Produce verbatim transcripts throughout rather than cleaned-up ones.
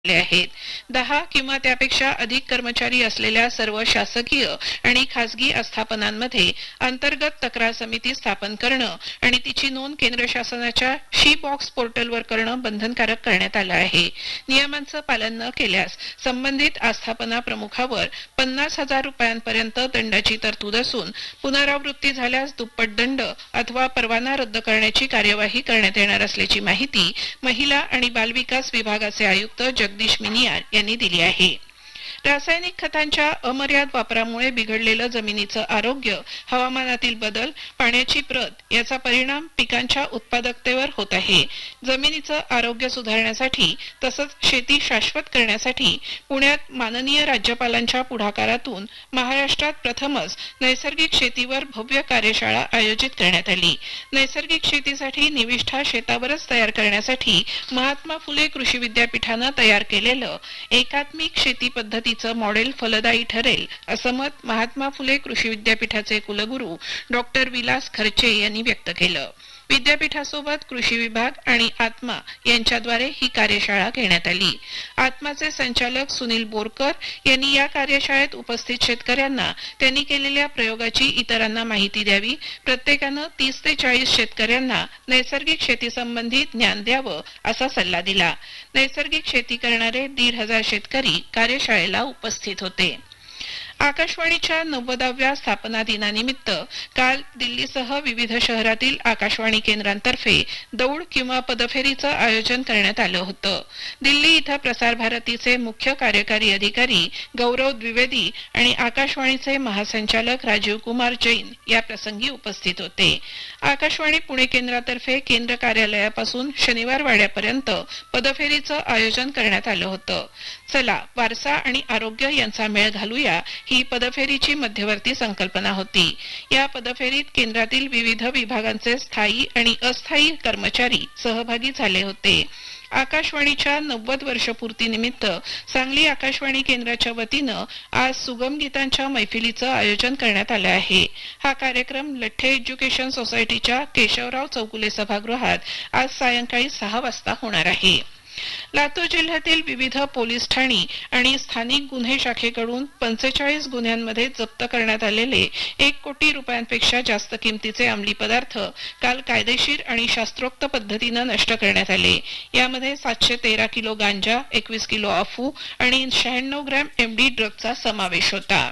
आहेत. दहा किंवा त्यापेक्षा अधिक कर्मचारी असलेल्या सर्व शासकीय आणि खासगी आस्थापनांमध्ये अंतर्गत तक्रार समिती स्थापन करणं आणि तिची नोंद केंद्र शासनाच्या शी बॉक्स पोर्टलवर करणं बंधनकारक करण्यात आलं आहे. नियमांचं पालन न केल्यास संबंधित आस्थापना प्रमुखावर पन्नास हजार रुपयांपर्यंत दंडाची तरतूद असून पुनरावृत्ती झाल्यास दुप्पट दंड अथवा परवाना रद्द करण्याची कार्यवाही करण्यात येणार असल्याची माहिती महिला आणि बालविकास विभागाचे आयुक्त जगदीश मिनियार यांनी दिली आहे. रासायनिक खतांच्या अमर्याद वापरामुळे बिघडलेलं जमिनीचं आरोग्य, हवामानातील बदल, पाण्याची प्रत याचा परिणाम पिकांच्या उत्पादकतेवर होत आहे. जमिनीचं आरोग्य सुधारण्यासाठी तसंच शेती शाश्वत करण्यासाठी पुण्यात माननीय राज्यपालांच्या पुढाकारातून महाराष्ट्रात प्रथमच नैसर्गिक शेतीवर भव्य कार्यशाळा आयोजित करण्यात आली. नैसर्गिक शेतीसाठी निविष्ठा शेतावरच तयार करण्यासाठी महात्मा फुले कृषी विद्यापीठानं तयार केलेलं एकात्मिक शेती पद्धती मॉडेल फलदायी ठरेल असं मत महात्मा फुले कृषी विद्यापीठाचे कुलगुरू डॉक्टर विलास खर्चे यांनी व्यक्त केलं. विद्यापीठासोबत कृषी विभाग आणि आत्मा यांच्याद्वारे ही कार्यशाळा घेण्यात आली. आत्माचे संचालक सुनील बोरकर यांनी या कार्यशाळेत उपस्थित शेतकऱ्यांना त्यांनी केलेल्या प्रयोगाची इतरांना माहिती द्यावी, प्रत्येकानं तीस ते चाळीस शेतकऱ्यांना नैसर्गिक शेतीसंबंधी ज्ञान द्यावं असा सल्ला दिला. नैसर्गिक शेती करणारे दीड हजार शेतकरी कार्यशाळेला उपस्थित होते. आकाशवाणीच्या नव्वदाव्या स्थापना दिनानिमित्त काल दिल्लीसह विविध शहरातील आकाशवाणी केंद्रांतर्फे दौड किंवा पदफेरीचं आयोजन करण्यात आलं होतं. दिल्ली इथं प्रसार भारतीचे मुख्य कार्यकारी अधिकारी गौरव द्विवेदी आणि आकाशवाणीचे महासंचालक राजीव कुमार जैन या प्रसंगी उपस्थित होते. आकाशवाणी पुणे केंद्रातर्फे केंद्र कार्यालयापासून शनिवार वाड्यापर्यंत पदफेरीचं आयोजन करण्यात आलं होतं. चला वारसा आणि आरोग्य यांचा मेळ घालूया ही पदफेरीची मध्यवर्ती संकल्पना होती. या पदफेरीत केंद्रातील विविध विभागांचे स्थायी आणि अस्थायी कर्मचारी सहभागी झाले होते. आकाशवाणीच्या नव्वद वर्षपूर्तीनिमित्त सांगली आकाशवाणी केंद्राच्या वतीनं आज सुगम गीतांच्या मैफिलीचं आयोजन करण्यात आलं आहे. हा कार्यक्रम लठ्ठे एज्युकेशन सोसायटीच्या केशवराव चौगुले सभागृहात आज सायंकाळी सहा वाजता होणार आहे. लातूर जिल्ह्यातील विविध पोलीस ठाणी आणि स्थानिक गुन्हे शाखेकडून पंचेचाळीस गुन्ह्यांमध्ये जप्त करण्यात आलेले एक कोटी रुपयांपेक्षा जास्त किमतीचे अंमली पदार्थ काल कायदेशीर आणि शास्त्रोक्त पद्धतीनं नष्ट करण्यात आले. यामध्ये सातशे तेरा किलो गांजा, एकवीस किलो अफू आणि शहाण्णव ग्रॅम एमडी ड्रगचा समावेश होता.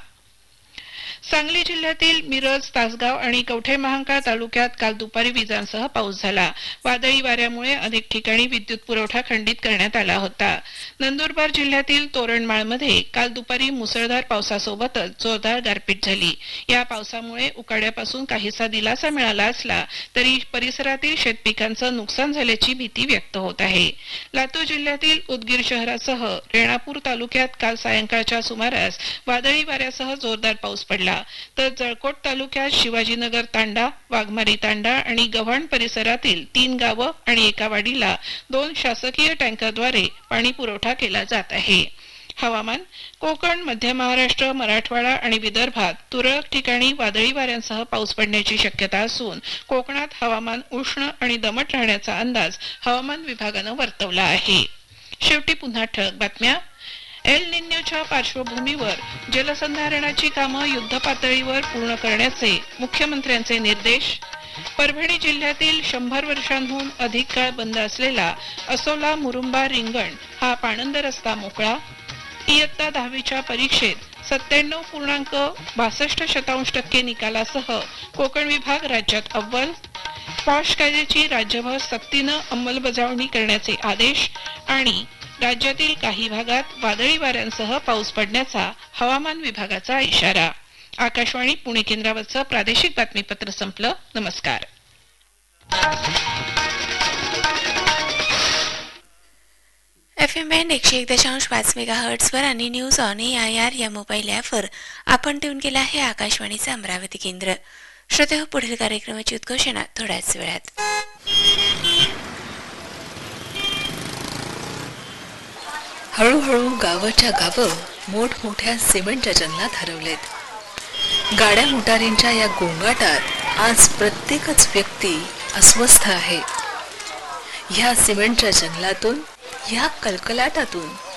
सांगली जिल्ह्यातील मिरज, तासगाव आणि कवठे महांकाळ तालुक्यात काल दुपारी विजांसह पाऊस झाला. वादळी वाऱ्यामुळे अनेक ठिकाणी विद्युत पुरवठा खंडित करण्यात आला होता. नंदुरबार जिल्ह्यातील तोरणमाळमध्ये काल दुपारी मुसळधार पावसासोबतच जोरदार गारपीट झाली. या पावसामुळे उकाड्यापासून काहीसा दिलासा मिळाला असला तरी परिसरातील शेतपिकांचं नुकसान झाल्याची भीती व्यक्त होत आहे. लातूर जिल्ह्यातील उदगीर शहरासह रेणापूर तालुक्यात काल सायंकाळच्या सुमारास वादळी वाऱ्यासह जोरदार पाऊस पडला. तर जळकोट तालुक्यात शिवाजीनगर तांडा, वाघमारी तांडा आणि गव्हाण परिसरातील तीन गावं आणि एका वाडीला दोन शासकीय टँकरद्वारे पाणी पुरवठा केला जात आहे. हवामान. कोकण, मध्य महाराष्ट्र, मराठवाडा आणि विदर्भात तुरळक ठिकाणी वादळी वाऱ्यांसह पाऊस पडण्याची शक्यता असून कोकणात हवामान उष्ण आणि दमट राहण्याचा अंदाज हवामान विभागानं वर्तवला आहे. शेवटी पुन्हा ठळक बातम्या. एल निन्योच्या पार्श्वभूमीवर जलसंधारणाची कामं युद्धपातळीवर पूर्ण करण्याचे मुख्यमंत्र्यांचे निर्देश. परभणी जिल्ह्यातील शंभर वर्षांहून अधिक काळ बंद असलेला असोला मुरुंबा रिंगण हा पाणंद रस्ता मोकळा. इयत्ता दहावीच्या परीक्षेत सत्त्याण्णव पूर्णांक बासष्ट शतांश टक्के निकालासह कोकण विभाग राज्यात अव्वल. पॉश कायद्याची राज्यभर सक्तीनं अंमलबजावणी करण्याचे आदेश. आणि राज्यातील काही भागात वादळी वाऱ्यांसह पाऊस पडण्याचा हवामान विभागाचा इशारा. आकाशवाणी पुणे केंद्रावरचं प्रादेशिक बातमीपत्र संपलं. नमस्कार. एफ एम बँड एकशे एक दशांश पाच मेगा हर्ट्सवर आणि news on A I R या मोबाईल ॲपवर आपण ट्यून केला आहे आकाशवाणीचं अमरावती केंद्र. श्रोते हो, पुढील कार्यक्रमाची उद्घोषणा थोड्याच वेळात. हळूहळू गावाच्या गावं मोठमोठ्या सिमेंटच्या जंगलात हरवलेत. गाड्या मोटारींच्या या गोंगाटात आज प्रत्येकच व्यक्ती अस्वस्थ आहे. ह्या सिमेंटच्या जंगलातून, ह्या कलकलाटातून